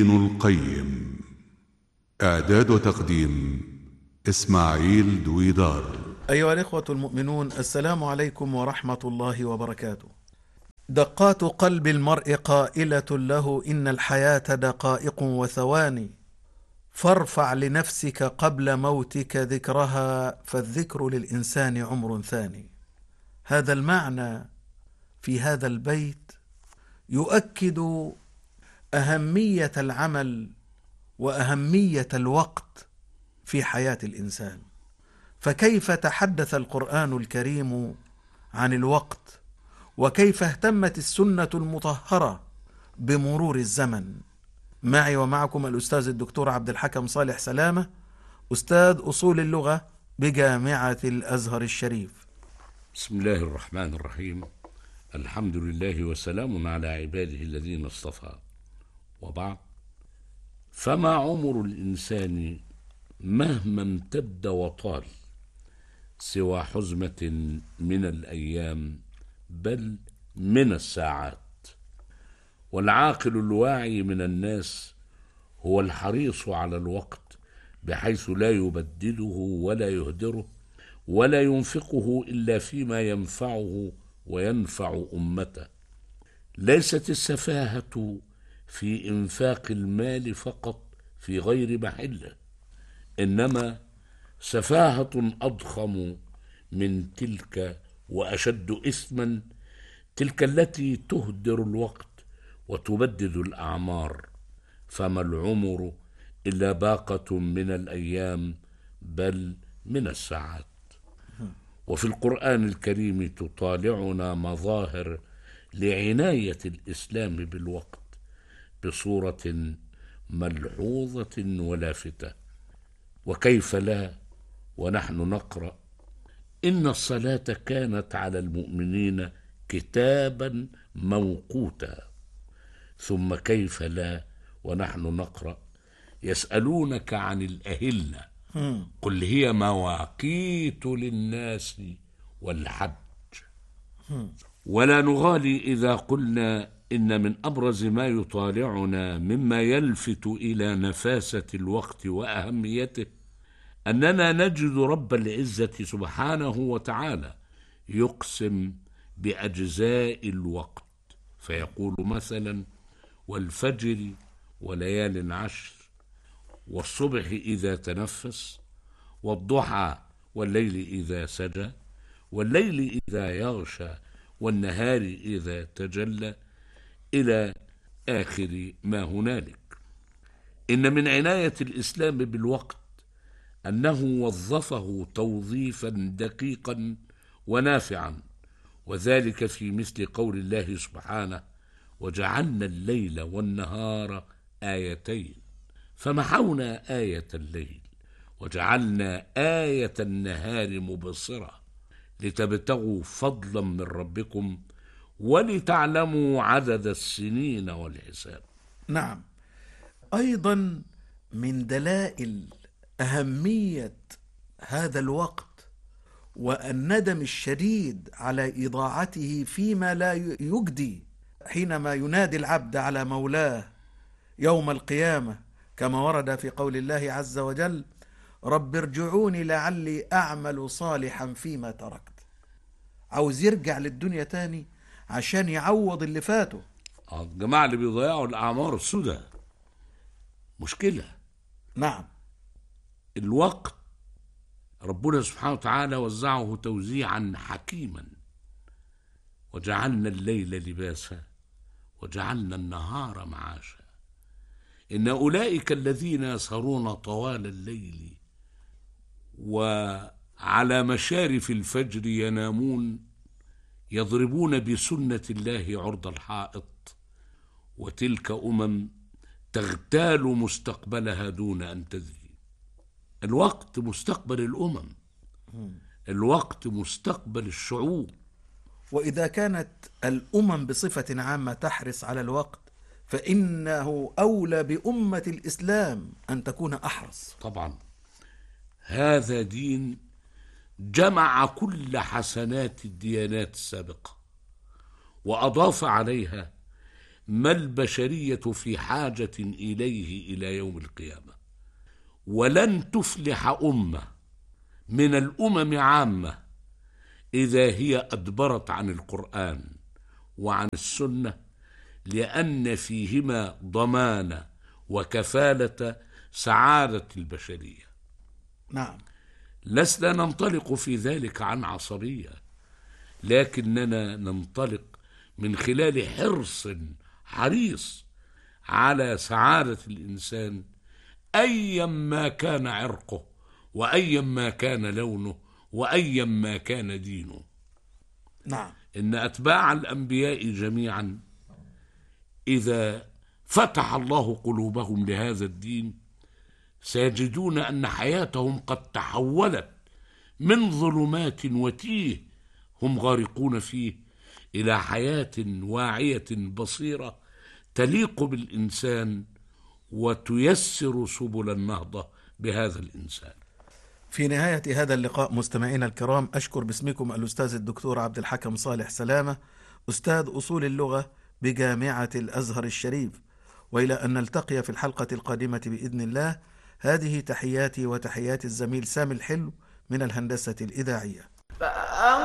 ابن القيم. إعداد وتقديم إسماعيل دويدار. أيها الإخوة المؤمنون، السلام عليكم ورحمة الله وبركاته. دقات قلب المرء قائلة له إن الحياة دقائق وثواني، فارفع لنفسك قبل موتك ذكرها، فالذكر للإنسان عمر ثاني. هذا المعنى في هذا البيت يؤكد أهمية العمل وأهمية الوقت في حياة الإنسان. فكيف تحدث القرآن الكريم عن الوقت، وكيف اهتمت السنة المطهرة بمرور الزمن. معي ومعكم الأستاذ الدكتور عبد الحكم صالح سلامة، أستاذ أصول اللغة بجامعة الأزهر الشريف. بسم الله الرحمن الرحيم. الحمد لله وسلام على عباده الذين اصطفى، وبعد. فما عمر الإنسان مهما امتد وطال سوى حزمة من الأيام، بل من الساعات. والعاقل الواعي من الناس هو الحريص على الوقت، بحيث لا يبدله ولا يهدره ولا ينفقه إلا فيما ينفعه وينفع أمته. ليست السفاهة في إنفاق المال فقط في غير محله، إنما سفاهة أضخم من تلك وأشد إثما، تلك التي تهدر الوقت وتبدد الأعمار. فما العمر إلا باقة من الأيام، بل من الساعات. وفي القرآن الكريم تطالعنا مظاهر لعناية الإسلام بالوقت بصورة ملحوظة ولافتة. وكيف لا ونحن نقرأ: إن الصلاة كانت على المؤمنين كتابا موقوتا. ثم كيف لا ونحن نقرأ: يسألونك عن الأهلة قل هي مواقيت للناس والحج. ولا نغالي إذا قلنا إن من أبرز ما يطالعنا مما يلفت إلى نفاسة الوقت وأهميته أننا نجد رب العزة سبحانه وتعالى يقسم بأجزاء الوقت، فيقول مثلا: والفجر وليال عشر، والصبح إذا تنفس، والضحى والليل إذا سجى، والليل إذا يغشى، والنهار إذا تجلى، إلى آخر ما هنالك. إن من عناية الإسلام بالوقت أنه وظفه توظيفا دقيقا ونافعا، وذلك في مثل قول الله سبحانه: وجعلنا الليل والنهار آيتين فمحونا آية الليل وجعلنا آية النهار مبصرة لتبتغوا فضلا من ربكم ولتعلموا عدد السنين والحساب. نعم، أيضا من دلائل أهمية هذا الوقت والندم الشديد على إضاعته فيما لا يجدي، حينما ينادي العبد على مولاه يوم القيامة، كما ورد في قول الله عز وجل: رب ارجعوني لعلي أعمل صالحا فيما تركت. عاوز يرجع للدنيا تاني عشان يعوض اللي فاته. الجماعة اللي بيضيعوا الأعمار السوداء مشكلة. نعم، الوقت ربنا سبحانه وتعالى وزعه توزيعا حكيما: وجعلنا الليل لباسا وجعلنا النهار معاشا. إن أولئك الذين يسهرون طوال الليل وعلى مشارف الفجر ينامون يضربون بسنة الله عرض الحائط، وتلك تغتال مستقبلها دون أن تدري. الوقت مستقبل الأمم، الوقت مستقبل الشعوب. وإذا كانت الأمم بصفة عامة تحرص على الوقت، فإنه أولى بأمة الإسلام أن تكون أحرص. طبعا هذا دين جمع كل حسنات الديانات السابقة وأضاف عليها ما البشرية في حاجة إليه إلى يوم القيامة. ولن تفلح أمة من الأمم عامة إذا هي أدبرت عن القرآن وعن السنة، لأن فيهما ضمان وكفالة سعادة البشرية. نعم. لسنا ننطلق في ذلك عن عصبية، لكننا ننطلق من خلال حريص على سعادة الإنسان أيما كان عرقه، وأيما كان لونه، وأيما كان دينه. نعم. إن أتباع الأنبياء جميعا إذا فتح الله قلوبهم لهذا الدين سيجدون أن حياتهم قد تحولت من ظلمات وتيه هم غارقون فيه إلى حياة واعية بصيرة تليق بالإنسان وتيسر سبل النهضة بهذا الإنسان. في نهاية هذا اللقاء مستمعينا الكرام، أشكر باسمكم الأستاذ الدكتور عبد الحكم صالح سلامة، أستاذ أصول اللغة بجامعة الأزهر الشريف، وإلى أن نلتقي في الحلقة القادمة بإذن الله. هذه تحياتي وتحيات الزميل سامي الحلو من الهندسة الإذاعية.